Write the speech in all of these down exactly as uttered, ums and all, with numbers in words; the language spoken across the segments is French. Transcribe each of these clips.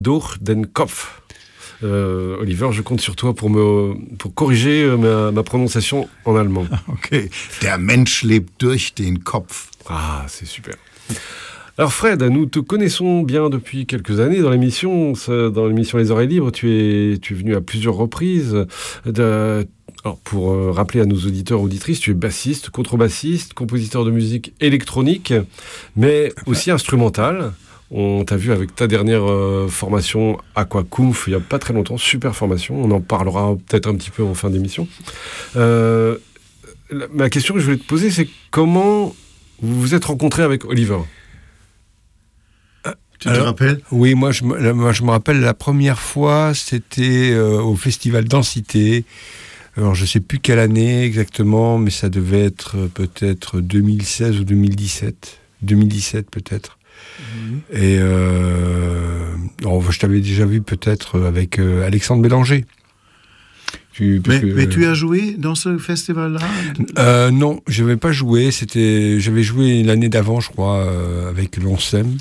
Durch den Kopf. Euh, Oliver, je compte sur toi pour, me, pour corriger ma, ma prononciation en allemand. Ok. Der Mensch lebt durch den Kopf. Ah, c'est super. Alors Fred, nous te connaissons bien depuis quelques années dans l'émission, dans l'émission Les Oreilles Libres. Tu es, tu es venu à plusieurs reprises. De, alors pour euh, rappeler à nos auditeurs auditrices, tu es bassiste, contrebassiste, compositeur de musique électronique, mais aussi instrumentale. On t'a vu avec ta dernière euh, formation Aquakumpf il n'y a pas très longtemps, super formation, on en parlera peut-être un petit peu en fin d'émission. Euh, la, ma question que je voulais te poser, c'est comment vous vous êtes rencontré avec Oliver ? Tu te Alors, rappelles ? Oui, moi je, moi je me rappelle la première fois, c'était euh, au festival Densité. Alors je ne sais plus quelle année exactement, mais ça devait être euh, peut-être deux mille seize ou deux mille dix-sept. deux mille dix-sept peut-être. Mmh. Et euh, alors, je t'avais déjà vu peut-être avec euh, Alexandre Bélanger. Tu, mais, que, mais tu as joué dans ce festival-là ? euh, Non, je n'avais pas joué. C'était, j'avais joué l'année d'avant, je crois, euh, avec l'Onsem.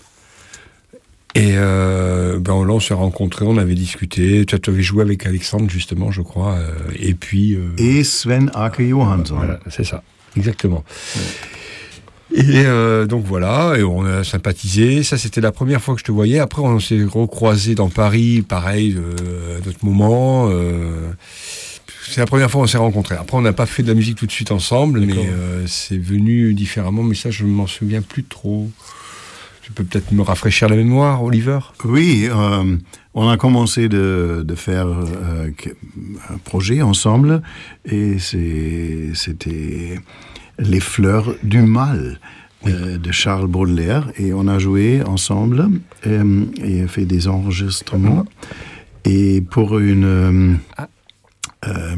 Et euh, ben là, on s'est rencontrés, on avait discuté. Tu avais joué avec Alexandre, justement, je crois. Euh, et puis... Euh, et Sven Ake Johansson. Voilà, c'est ça, exactement. Ouais. Et euh, donc voilà, et on a sympathisé. Ça, c'était la première fois que je te voyais. Après, on s'est recroisés dans Paris, pareil, euh, à d'autres moments. Euh, c'est la première fois qu'on s'est rencontrés. Après, on n'a pas fait de la musique tout de suite ensemble, D'accord. mais euh, c'est venu différemment. Mais ça, je ne m'en souviens plus trop. Tu peux peut-être me rafraîchir la mémoire, Oliver ? Oui, euh, on a commencé de, de faire euh, un projet ensemble, et c'est, c'était... Les fleurs du mal oui. euh, de Charles Baudelaire, et on a joué ensemble euh, et fait des enregistrements. Et pour une euh, ah. euh,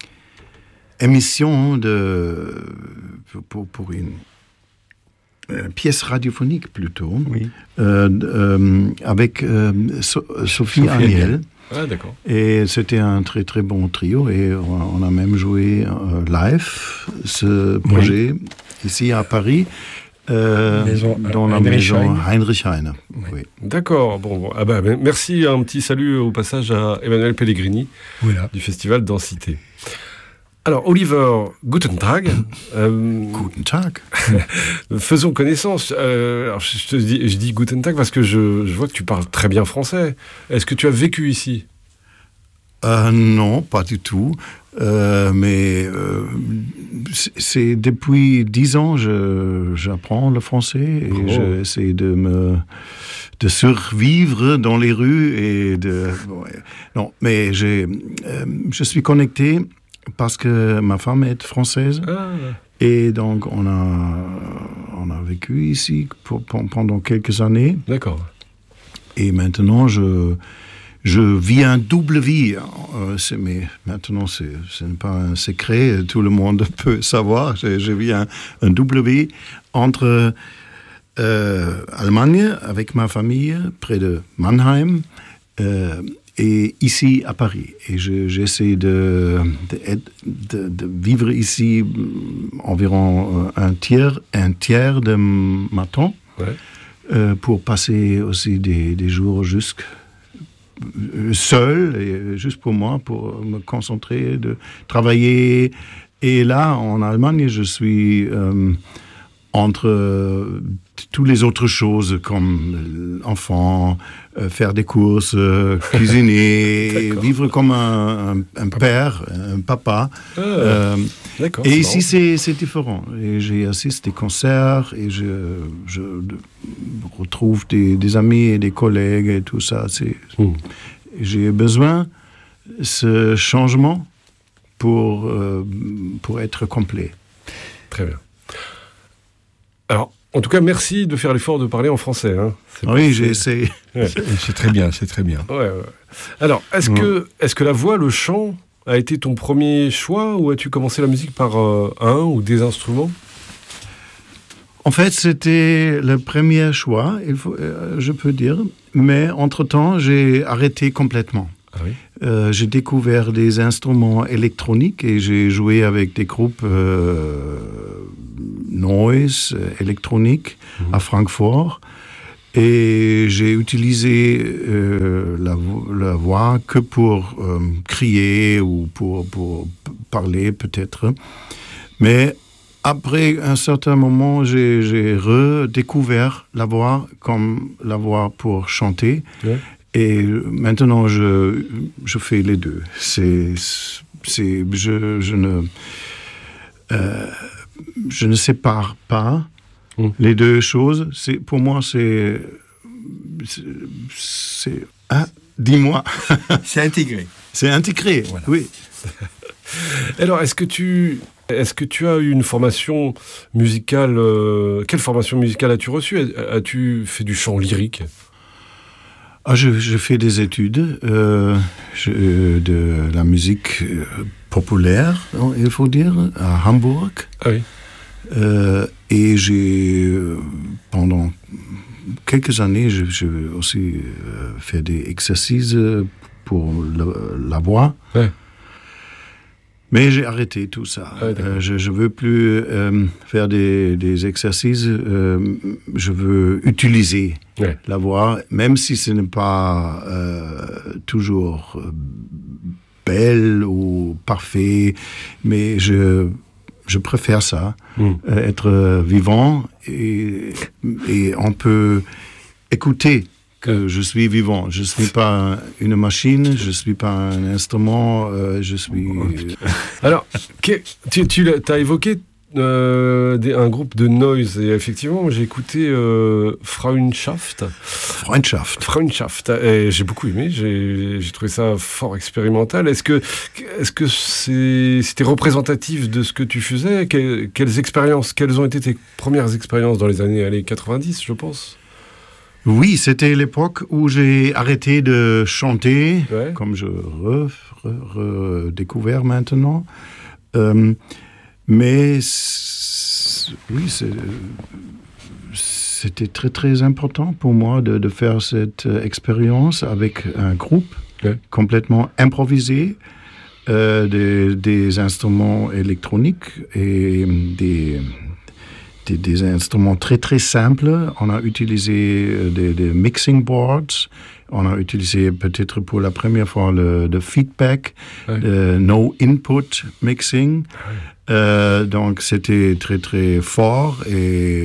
émission de pour, pour une euh, pièce radiophonique plutôt, oui. euh, euh, avec euh, so- Sophie, Sophie Aniel. Ah, d'accord. Et c'était un très très bon trio, et on, on a même joué euh, live ce projet oui. ici à Paris, euh, maison, dans la Heinrich maison Heinrich Heine. Oui. Oui. D'accord. Bon, bon. Ah bah, merci, un petit salut au passage à Emmanuel Pellegrini voilà. du festival Densité. Alors, Oliver, guten Tag. Euh, guten Tag. Faisons connaissance. Euh, alors, je, te dis, je dis guten Tag parce que je, je vois que tu parles très bien français. Est-ce que tu as vécu ici ? euh, Non, pas du tout. Euh, mais euh, c'est, c'est depuis dix ans je j'apprends le français, et oh. j'essaie de me de survivre dans les rues et de ouais. non mais j'ai euh, je suis connecté parce que ma femme est française ah. et donc on a on a vécu ici pour, pour, pendant quelques années. D'accord. Et maintenant je Je vis un double vie, euh, c'est, mais maintenant c'est, ce n'est pas un secret, tout le monde peut savoir. Je, je vis un, un double vie entre euh, Allemagne avec ma famille près de Mannheim euh, et ici à Paris. Et je, j'essaie de, de, de, de vivre ici environ un tiers, un tiers de ma temps ouais. euh, pour passer aussi des, des jours jusqu'à seul, et juste pour moi, pour me concentrer, de travailler. Et là, en Allemagne, je suis euh, entre euh, toutes les autres choses, comme enfant, euh, faire des courses, euh, cuisiner, vivre comme un, un, un père, un papa. Ah, euh, d'accord, et ici, c'est, c'est différent. Et j'ai assisté des concerts, et je, je retrouve des, des amis et des collègues et tout ça. C'est, mmh. J'ai besoin de ce changement pour, euh, pour être complet. Très bien. Alors, en tout cas, merci de faire l'effort de parler en français. Hein. C'est oui, pas, j'ai essayé. Ouais. C'est, c'est très bien, c'est très bien. Ouais, ouais. Alors, est-ce, ouais. que, est-ce que la voix, le chant, a été ton premier choix, ou as-tu commencé la musique par euh, un ou des instruments ? En fait, c'était le premier choix, il faut, euh, je peux dire, mais entre-temps, j'ai arrêté complètement. Ah oui ? euh, j'ai découvert des instruments électroniques, et j'ai joué avec des groupes euh, noise, électroniques, mmh. à Francfort. Et j'ai utilisé euh, la, la voix que pour euh, crier ou pour, pour parler peut-être. Mais après un certain moment, j'ai, j'ai redécouvert la voix comme la voix pour chanter. Ouais. Et maintenant, je, je fais les deux. C'est, c'est, je, je, ne, euh, je ne sépare pas mmh. les deux choses. C'est, pour moi, c'est... c'est, c'est ah, dis-moi. C'est intégré. C'est intégré, voilà. Oui. Alors, est-ce que tu... Est-ce que tu as eu une formation musicale euh, Quelle formation musicale as-tu reçue ? As-tu fait du chant lyrique ? Ah, je, je fais des études euh, je, de la musique euh, populaire, il faut dire, à Hambourg. Ah oui. Euh, et j'ai, euh, pendant quelques années, j'ai aussi euh, fait des exercices pour le, la voix. Ouais. Mais j'ai arrêté tout ça. Ah, euh, je ne veux plus euh, faire des, des exercices. Euh, je veux utiliser ouais. la voix, même si ce n'est pas euh, toujours belle ou parfait. Mais je, je préfère ça, mm. euh, être vivant et, et on peut écouter que je suis vivant. Je ne suis pas une machine, je ne suis pas un instrument, euh, je suis... Alors, que, tu, tu as évoqué euh, des, un groupe de noise, et effectivement, j'ai écouté euh, Freundschaft. Freundschaft. Freundschaft, et j'ai beaucoup aimé, j'ai, j'ai trouvé ça fort expérimental. Est-ce que, est-ce que c'est, c'était représentatif de ce que tu faisais ? Quelles, quelles expériences, quelles ont été tes premières expériences dans les années allez, quatre-vingt-dix, je pense ? Oui, c'était l'époque où j'ai arrêté de chanter, ouais. comme je redécouvert re, re, maintenant. Euh, mais c- oui, c'est, c'était très très important pour moi de, de faire cette expérience avec un groupe ouais. complètement improvisé, euh, des, des instruments électroniques et des... Des, des instruments très très simples. On a utilisé des, des mixing boards. On a utilisé peut-être pour la première fois le, le feedback, ouais. le no input mixing. Ouais. Euh, donc c'était très très fort et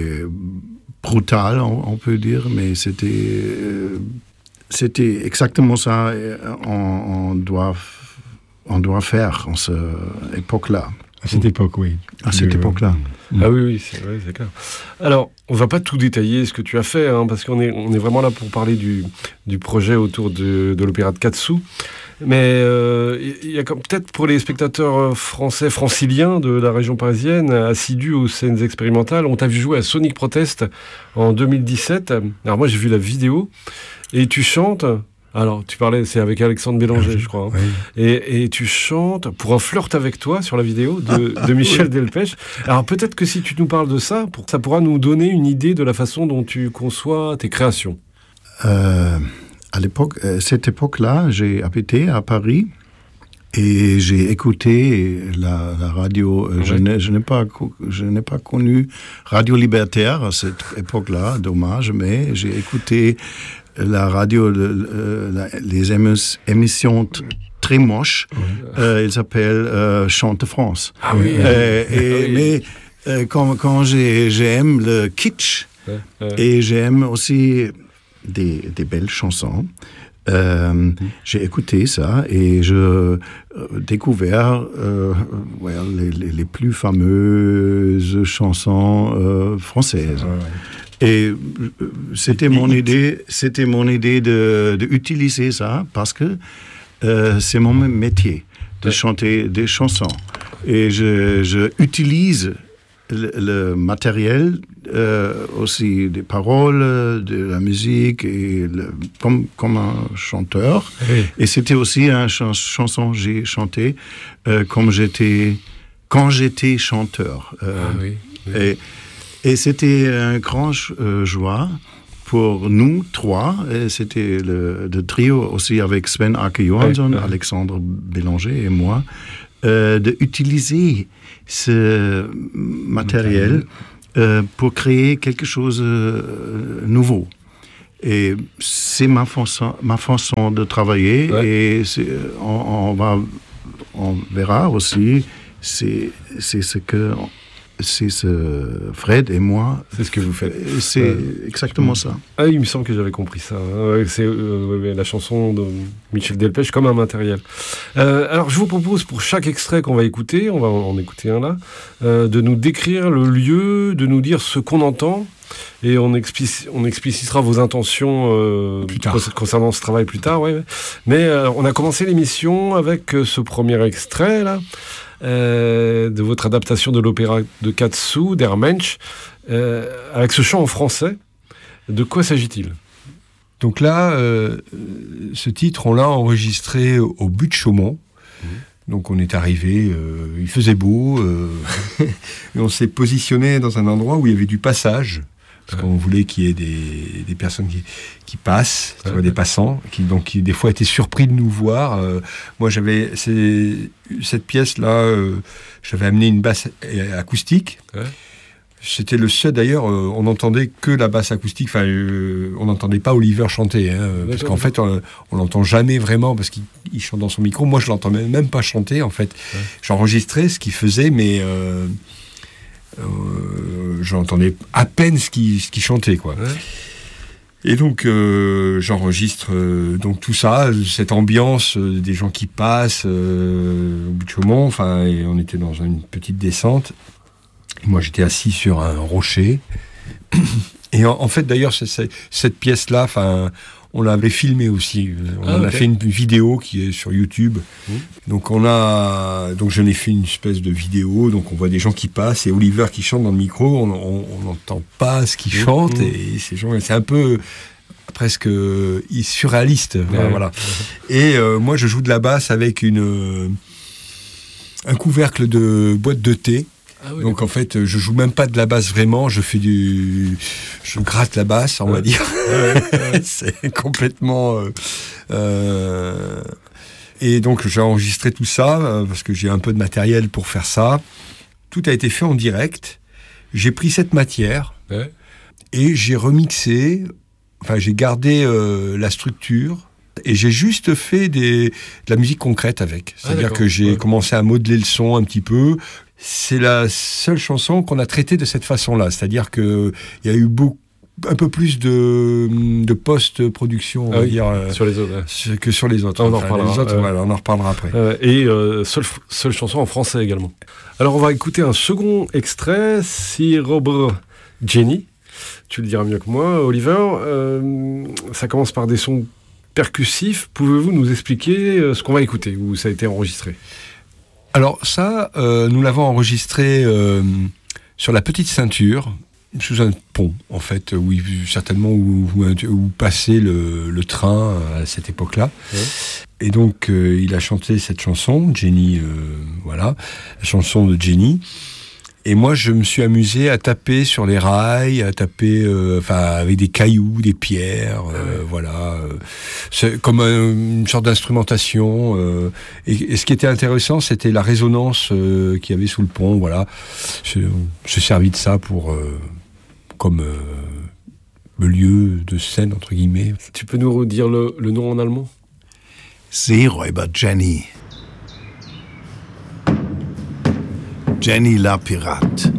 brutal, on, on peut dire, mais c'était euh, c'était exactement ça. On, on doit on doit faire en cette époque-là. À cette époque, oui. À cette euh, époque-là. Ah oui, oui, c'est, ouais, c'est clair. Alors, on ne va pas tout détailler ce que tu as fait, hein, parce qu'on est, on est vraiment là pour parler du, du projet autour de, de l'opéra de Katsu. Mais euh, il y a comme, peut-être pour les spectateurs français, franciliens de la région parisienne, assidus aux scènes expérimentales, on t'a vu jouer à Sonic Protest en deux mille dix-sept. Alors moi, j'ai vu la vidéo, et tu chantes... Alors, tu parlais, c'est avec Alexandre Bélanger, oui, je crois. Hein. Oui. Et, et tu chantes pour un flirt avec toi sur la vidéo de, de Michel Delpech. Alors, peut-être que si tu nous parles de ça, pour, ça pourra nous donner une idée de la façon dont tu conçois tes créations. Euh, à l'époque, euh, cette époque-là, j'ai habité à Paris et j'ai écouté la, la radio. Euh, oui. Je n'ai, je n'ai pas, je n'ai pas connu Radio Libertaire à cette époque-là, dommage, mais j'ai écouté la radio, le, le, la, les émis, émissions t- très moches. Oui. Euh, ils s'appellent euh, Chante de France. Ah oui. Euh, et, ah oui. Mais euh, quand, quand j'ai, j'aime le kitsch ouais, ouais. et j'aime aussi des, des belles chansons, euh, mmh. j'ai écouté ça et je euh, découvert euh, ouais, les, les, les plus fameuses chansons euh, françaises. Ouais, ouais. Et c'était mon idée, c'était mon idée de, de utiliser ça parce que euh, c'est mon métier de chanter des chansons. Et je, je utilise le, le matériel, euh, aussi des paroles, de la musique, et le, comme, comme un chanteur. Oui. Et c'était aussi une ch- chanson que j'ai chantée euh, comme j'étais, quand j'étais chanteur. Euh, ah, oui, oui. Et, Et c'était un grand euh, joie pour nous trois. Et c'était le, le trio aussi avec Sven Ake Johansson, ouais, ouais. Alexandre Bélanger et moi, euh, d'utiliser ce matériel euh, pour créer quelque chose de euh, nouveau. Et c'est ma façon, ma façon de travailler. Ouais. Et c'est, on, on, va, on verra aussi, c'est, c'est ce que c'est ce Fred et moi. C'est ce que vous faites. C'est ouais. exactement ça. Ah, il me semble que j'avais compris ça. C'est euh, la chanson de Michel Delpech comme un matériel. Euh, alors, je vous propose pour chaque extrait qu'on va écouter, on va en écouter un là, euh, de nous décrire le lieu, de nous dire ce qu'on entend. Et on, explic- on explicitera vos intentions euh, concernant ce travail plus tard. Ouais. Mais euh, on a commencé l'émission avec euh, ce premier extrait là, euh, de votre adaptation de l'opéra de Katsu, Der Mensch, euh, avec ce chant en français. De quoi s'agit-il ? Donc là, euh, ce titre, on l'a enregistré au but de Chaumont. Mmh. Donc on est arrivé, euh, il faisait beau, euh, et on s'est positionné dans un endroit où il y avait du passage. Parce qu'on voulait qu'il y ait des, des personnes qui, qui passent, ouais, vois, des passants, qui donc qui des fois étaient surpris de nous voir. Euh, moi, j'avais c'est, cette pièce-là, euh, j'avais amené une basse acoustique. Ouais. C'était le seul, d'ailleurs, euh, on n'entendait que la basse acoustique. Enfin, euh, on n'entendait pas Oliver chanter, hein, parce qu'en fait, on, on l'entend jamais vraiment parce qu'il il chante dans son micro. Moi, je l'entends même, même pas chanter, en fait. Ouais. J'enregistrais ce qu'il faisait, mais euh, Euh, j'entendais à peine ce qu'il, ce qu'il chantait, quoi. Ouais. Et donc euh, j'enregistre euh, donc tout ça, cette ambiance, euh, des gens qui passent euh, au bout de Chaumont. Enfin, et on était dans une petite descente. Et moi, j'étais assis sur un rocher. Et en, en fait, d'ailleurs, c'est, c'est, cette pièce-là, enfin. On l'avait filmé aussi. On ah, en a okay. fait une vidéo qui est sur YouTube. Mmh. Donc on a, donc je n'ai fait une espèce de vidéo. Donc on voit des gens qui passent et Oliver qui chante dans le micro. On n'entend pas ce qu'il mmh. chante mmh. et ces gens, c'est un peu presque surréaliste. Ouais, voilà. Ouais. Et euh, moi je joue de la basse avec une un couvercle de boîte de thé. Ah oui, donc d'accord. En fait, je joue même pas de la basse vraiment, je fais du, je gratte la basse, on ouais. va dire. Ouais, ouais. C'est complètement. Euh, euh... Et donc j'ai enregistré tout ça euh, parce que j'ai un peu de matériel pour faire ça. Tout a été fait en direct. J'ai pris cette matière ouais. et j'ai remixé. Enfin, j'ai gardé euh, la structure. Et j'ai juste fait des, de la musique concrète avec. C'est-à-dire ah, que j'ai ouais. commencé à modeler le son un petit peu. C'est la seule chanson qu'on a traitée de cette façon-là. C'est-à-dire qu'il y a eu beaucoup, un peu plus de, de post-production, on ah va oui, dire, sur les autres, ouais. que sur les autres. On, enfin, en, reparlera, les autres euh, voilà, on en reparlera après. Euh, et euh, seule, seule chanson en français également. Alors on va écouter un second extrait, Si Robre Jenny. Tu le diras mieux que moi, Oliver. Euh, ça commence par des sons percussif, pouvez-vous nous expliquer euh, ce qu'on va écouter, où ça a été enregistré ? Alors ça, euh, nous l'avons enregistré euh, sur la petite ceinture, sous un pont, en fait, où certainement où, où, où passait le, le train à cette époque-là. Ouais. Et donc, euh, il a chanté cette chanson, Jenny, euh, voilà, la chanson de Jenny. Et moi, je me suis amusé à taper sur les rails, à taper, euh, enfin, avec des cailloux, des pierres, euh, ouais. voilà. Euh, c'est comme un, une sorte d'instrumentation. Euh, et, et ce qui était intéressant, c'était la résonance euh, qu'il y avait sous le pont, voilà. Je, je suis servi de ça pour, euh, comme euh, le lieu de scène, entre guillemets. Tu peux nous redire le, le nom en allemand ? Sie Räuber Jenny. Jenny la Pirate.